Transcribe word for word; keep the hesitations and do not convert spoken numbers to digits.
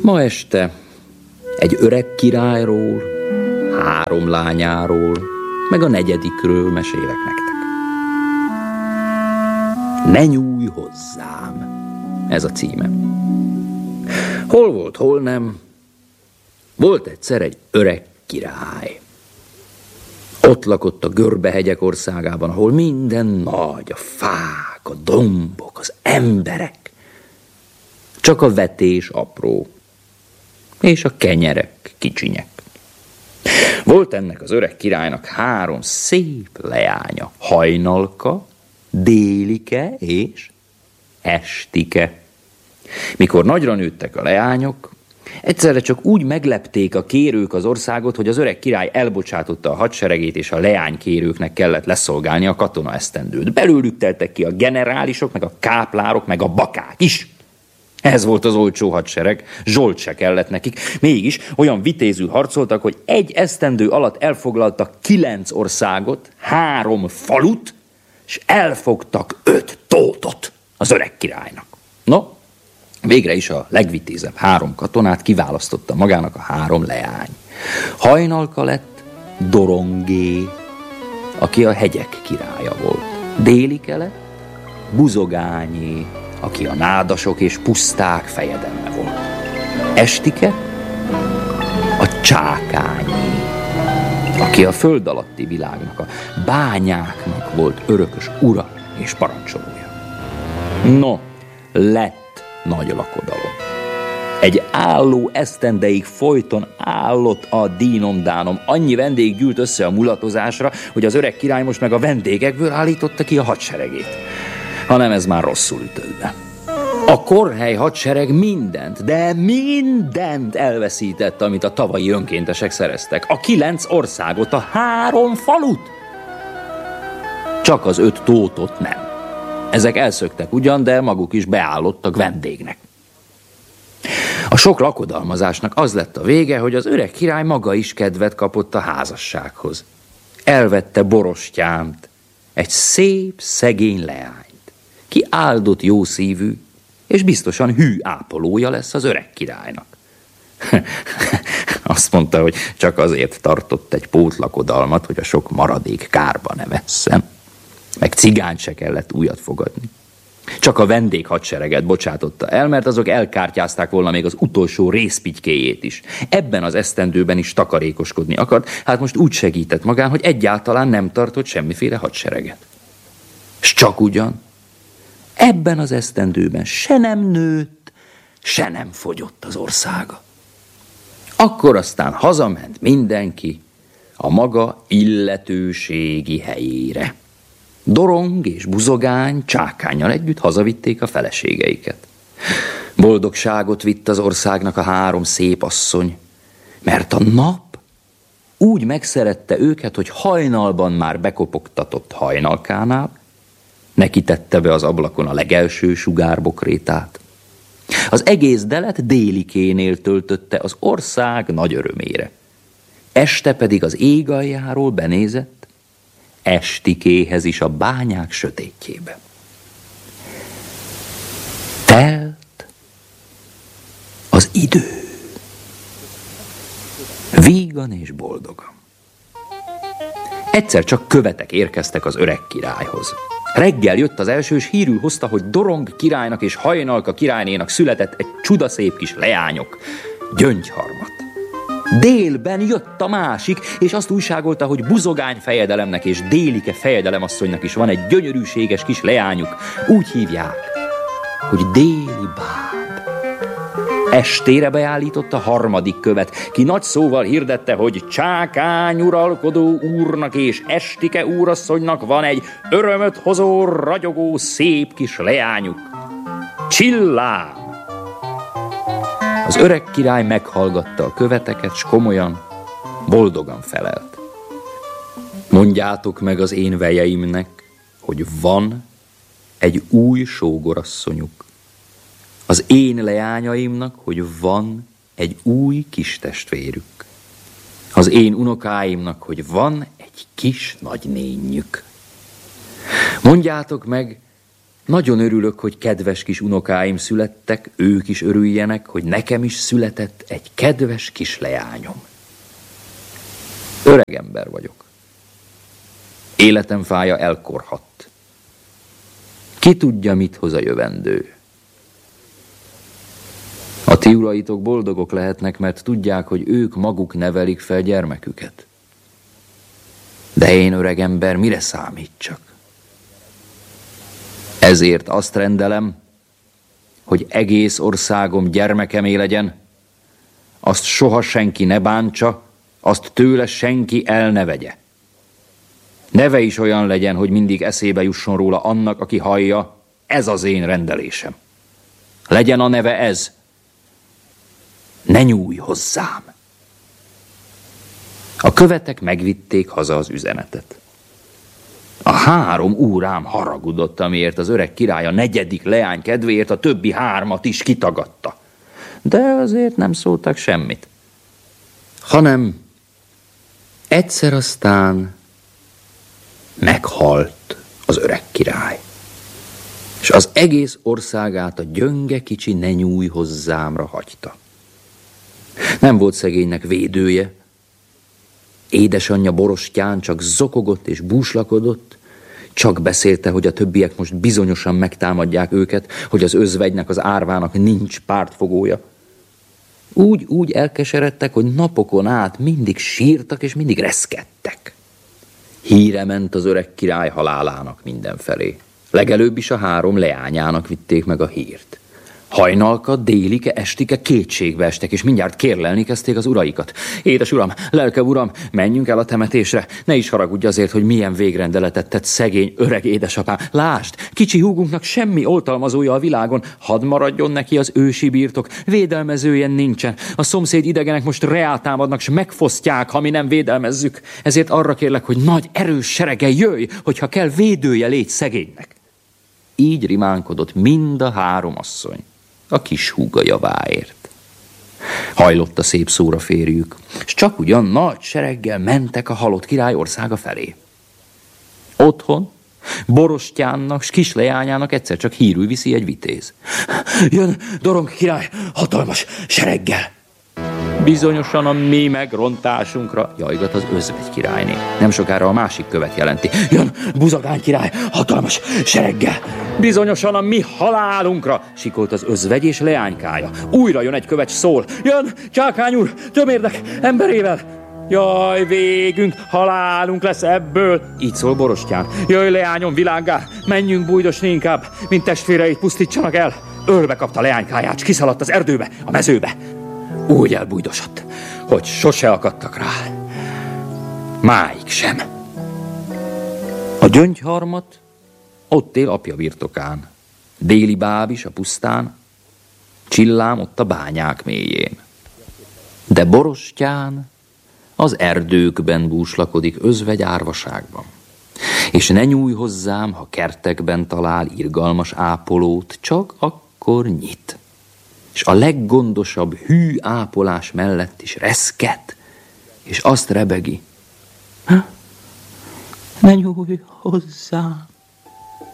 Ma este egy öreg királyról, három lányáról, meg a negyedikről mesélek nektek. Ne nyújj hozzám, ez a címe. Hol volt, hol nem, volt egyszer egy öreg király. Ott lakott a görbehegyek országában, ahol minden nagy, a fák, a dombok, az emberek. Csak a vetés apró, és a kenyerek kicsinyek. Volt ennek az öreg királynak három szép leánya, Hajnalka, Délike és Estike. Mikor nagyra nőttek a leányok, egyszerre csak úgy meglepték a kérők az országot, hogy az öreg király elbocsátotta a hadseregét, és a leánykérőknek kellett leszolgálni a katona esztendőt. Belőlük teltek ki a generálisok, meg a káplárok, meg a bakák is. Ez volt az olcsó hadsereg, zsolt se kellett nekik. Mégis olyan vitézül harcoltak, hogy egy esztendő alatt elfoglaltak kilenc országot, három falut, és elfogtak öt tótot az öreg királynak. No, végre is a legvitézebb három katonát kiválasztotta magának a három leány. Hajnalka lett Dorongé, aki a hegyek királya volt. Délike lett Buzogányé, aki a nádasok és puszták fejedelme volt. Estike a Csákányé, aki a föld alatti világnak, a bányáknak volt örökös ura és parancsolója. No, lett nagy lakodalom. Egy álló esztendeig folyton állott a dínom-dánom. Annyi vendég gyűlt össze a mulatozásra, hogy az öreg király most meg a vendégekből állította ki a hadseregét. Hanem ez már rosszul ütött be. A korhely hadsereg mindent, de mindent elveszített, amit a tavalyi önkéntesek szereztek. A kilenc országot, a három falut. Csak az öt tótot nem. Ezek elszöktek ugyan, de maguk is beállottak vendégnek. A sok lakodalmazásnak az lett a vége, hogy az öreg király maga is kedvet kapott a házassághoz. Elvette Borostyánt, egy szép, szegény leányt, ki áldott jószívű, és biztosan hű ápolója lesz az öreg királynak. Azt mondta, hogy csak azért tartott egy pótlakodalmat, hogy a sok maradék kárba ne vesszen. Meg cigányt se kellett újat fogadni. Csak a vendéghadsereget bocsátotta el, mert azok elkártyázták volna még az utolsó részpitykéjét is. Ebben az esztendőben is takarékoskodni akart, hát most úgy segített magán, hogy egyáltalán nem tartott semmiféle hadsereget. S csak ugyan, ebben az esztendőben se nem nőtt, se nem fogyott az országa. Akkor aztán hazament mindenki a maga illetőségi helyére. Dorong és Buzogány Csákánnyal együtt hazavitték a feleségeiket. Boldogságot vitt az országnak a három szép asszony, mert a nap úgy megszerette őket, hogy hajnalban már bekopogtatott Hajnalkánál, neki tette be az ablakon a legelső sugárbokrétát. Az egész delet Délikénél töltötte az ország nagy örömére. Este pedig az ég aljáról benézett Estikéhez is a bányák sötétjébe. Telt az idő. Vígan és boldogan. Egyszer csak követek érkeztek az öreg királyhoz. Reggel jött az első, és hírül hozta, hogy Dorong királynak és Hajnalka királynénak született egy csudaszép kis leányok, gyöngyharmat. Délben jött a másik, és azt újságolta, hogy Buzogány fejedelemnek és Délike fejedelemasszonynak is van egy gyönyörűséges kis leányuk. Úgy hívják, hogy Déli báb. Estére beállította harmadik követ, ki nagy szóval hirdette, hogy Csákány uralkodó úrnak és Estike úrasszonynak van egy örömöt hozó, ragyogó, szép kis leányuk. Csillám! Az öreg király meghallgatta a követeket, s komolyan, boldogan felelt. Mondjátok meg az én vejeimnek, hogy van egy új sógorasszonyuk. Az én leányaimnak, hogy van egy új kistestvérük. Az én unokáimnak, hogy van egy kis nagynényük. Mondjátok meg Nagyon örülök, hogy kedves kis unokáim születtek, ők is örüljenek, hogy nekem is született egy kedves kis leányom. Öreg ember vagyok. Életem fája elkorhadt. Ki tudja, mit hoz a jövendő. A ti uraitok boldogok lehetnek, mert tudják, hogy ők maguk nevelik fel gyermeküket. De én, öreg ember, mire számítsak? Ezért azt rendelem, hogy egész országom gyermekemé legyen, azt soha senki ne bántsa, azt tőle senki el ne vegye. Neve is olyan legyen, hogy mindig eszébe jusson róla annak, aki hallja, ez az én rendelésem. Legyen a neve ez. Ne nyújj hozzám. A követek megvitték haza az üzenetet. A három úrám haragudott, amiért az öreg király a negyedik leány kedvéért a többi hármat is kitagadta. De azért nem szóltak semmit. Hanem egyszer aztán meghalt az öreg király. És az egész országát a gyönge kicsi ne nyújj hozzámra hagyta. Nem volt szegénynek védője. Édesanyja Borostyán csak zokogott és búslakodott, csak beszélte, hogy a többiek most bizonyosan megtámadják őket, hogy az özvegynek, az árvának nincs pártfogója. Úgy, úgy elkeseredtek, hogy napokon át mindig sírtak és mindig reszkedtek. Híre ment az öreg király halálának mindenfelé. Legelőbb is a három leányának vitték meg a hírt. Hajnalka, délike, estike kétségbe estek, és mindjárt kérlelni kezdték az uraikat. Édes uram, lelke uram, menjünk el a temetésre. Ne is haragudj azért, hogy milyen végrendeletet tett szegény, öreg édesapám. Lásd, kicsi húgunknak semmi oltalmazója a világon. Hadd maradjon neki az ősi birtok. Védelmezőjen nincsen. A szomszéd idegenek most reáltámadnak, s megfosztják, ha mi nem védelmezzük. Ezért arra kérlek, hogy nagy, erős serege jöjj, hogyha kell, védője légy szegénynek. Így rimánkodott mind a három asszony a kis húga javáért. Hajlott a szép szóra férjük, és csak ugyan nagy sereggel mentek a halott király országa felé. Otthon Borostyánnak s kisleányának egyszer csak hírül viszi egy vitéz. Jön Dorong király hatalmas sereggel. Bizonyosan a mi megrontásunkra, jajgat az özvegy királyné. Nem sokára a másik követ jelenti. Jön Buzagány király hatalmas sereggel. Bizonyosan a mi halálunkra, sikolt az özvegy és leánykája. Újra jön egy követ, szól. Jön Csákány úr, tömérdek emberével. Jaj, végünk, halálunk lesz ebből. Így szól Borostyán. Jöjj, leányom, világgá, menjünk bújdosni inkább, mint testvéreit pusztítsanak el. Ölbe kapta leánykáját, s kiszaladt az erdőbe, a mezőbe. Úgy elbújdosott, hogy sose akadtak rá. Máig sem. A gyöngyharmat ott él apja birtokán. Déli báb is a pusztán, Csillám ott a bányák mélyén. De Borostyán az erdőkben búslakodik özvegy árvaságban. És ne nyújj hozzám, ha kertekben talál irgalmas ápolót, csak akkor nyit. És a leggondosabb hű ápolás mellett is reszket, és azt rebegi. Ne nyújj hozzám!